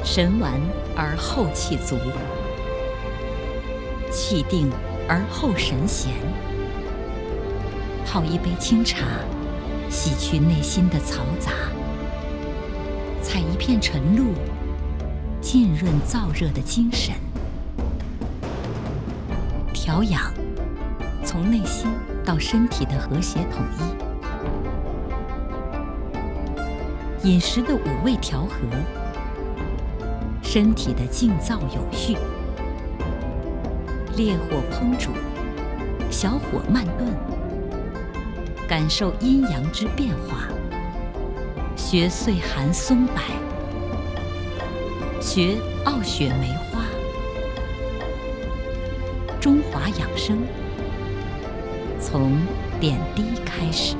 神完而后气足，气定而后神闲。泡一杯清茶，洗去内心的嘈杂；采一片晨露，浸润燥热的精神。调养，从内心到身体的和谐统一；饮食的五味调和，身体的静躁有序。烈火烹煮，小火慢炖，感受阴阳之变化。学岁寒松柏，学傲雪梅花。中华养生，从点滴开始。